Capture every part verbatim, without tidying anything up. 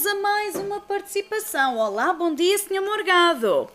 vamos a mais uma participação. Olá, bom dia, senhor Morgado.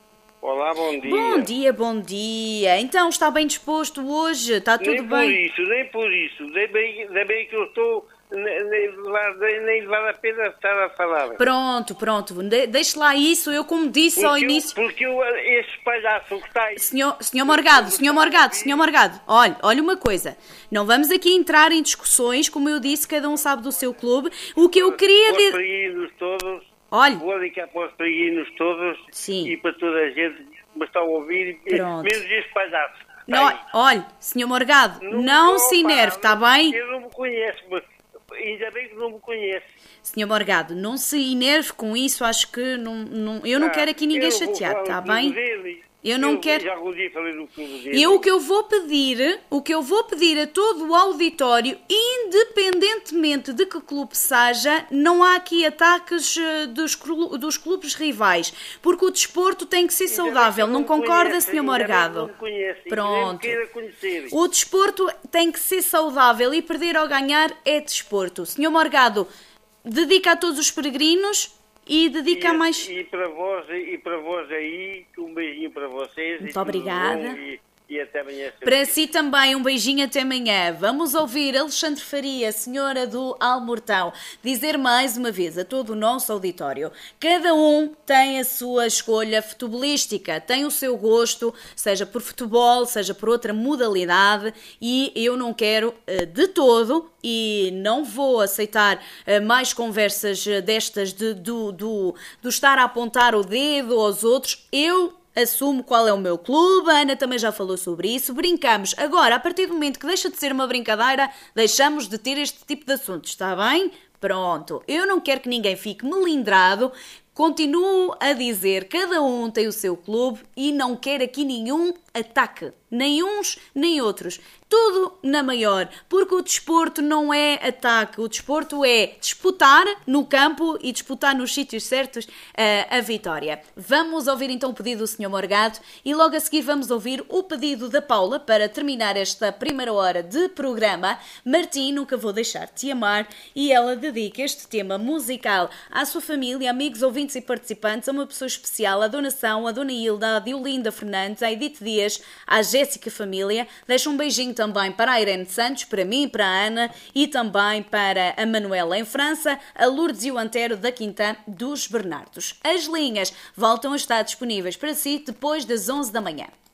Olá, bom dia. Bom dia, bom dia. Então, está bem disposto hoje? Está tudo nem bem? Nem por isso, nem por isso. Nem bem, nem bem que eu estou... Nem, nem, nem vale a pena estar a falar. Pronto, pronto. De, deixe lá isso. Eu, como disse porque ao eu, início... Porque eu, esse palhaço que está aí... Senhor, senhor Morgado, senhor Morgado, senhor Morgado. Olha, olha uma coisa. Não vamos aqui entrar em discussões. Como eu disse, cada um sabe do seu clube. O que eu queria dizer... Para os pequeninos todos... Olha... Vou dedicar para os pequeninos todos. Sim. E para toda a gente que me está a ouvir. Pronto. Menos esse palhaço. Não, olha, senhor Morgado, não, não se enerve, está bem? Eu não me conheço, mas... Ainda bem que não me conhece. senhor Morgado, não se enerve com isso, acho que não, não, eu não ah, quero aqui ninguém chateado, está bem? Dele. Eu não eu, quero... Já falei no dele. E o que eu vou pedir, o que eu vou pedir a todo o auditório, independentemente de que clube seja, não há aqui ataques dos, dos clubes rivais, porque o desporto tem que ser ainda saudável, não, não concorda, conhece, senhor Morgado? Não me conhece, pronto. Conhecer. O desporto tem que ser saudável e perder ou ganhar é desporto. senhor Morgado, dedica a todos os peregrinos... E dedica e, mais... E para vós, e para vós aí, um beijinho para vocês. Muito obrigada. E, e até amanhã. Para si também, um beijinho até amanhã. Vamos ouvir Alexandre Faria, senhora do Almortão, dizer mais uma vez a todo o nosso auditório. Cada um tem a sua escolha futebolística, tem o seu gosto, seja por futebol, seja por outra modalidade, e eu não quero de todo... E não vou aceitar uh, mais conversas uh, destas de, do, do, do estar a apontar o dedo aos outros. Eu assumo qual é o meu clube, a Ana também já falou sobre isso, brincamos. Agora, a partir do momento que deixa de ser uma brincadeira, deixamos de ter este tipo de assuntos, está bem? Pronto, eu não quero que ninguém fique melindrado. Continuo a dizer, cada um tem o seu clube e não quero aqui nenhum ataque, nem uns nem outros. Tudo na maior, porque o desporto não é ataque, o desporto é disputar no campo e disputar nos sítios certos uh, a vitória. Vamos ouvir então o pedido do senhor Morgado e logo a seguir vamos ouvir o pedido da Paula para terminar esta primeira hora de programa. Martim, nunca vou deixar-te amar, e ela dedica este tema musical à sua família, amigos, ouvintes e participantes, a uma pessoa especial, a Dona São, a Dona Hilda, a Diolinda Fernandes, a Edith Dias, a Jéssica Família. Deixa um beijinho também para a Irene Santos, para mim, para a Ana e também para a Manuela em França, a Lourdes e o Antero da Quinta dos Bernardos. As linhas voltam a estar disponíveis para si depois das onze da manhã.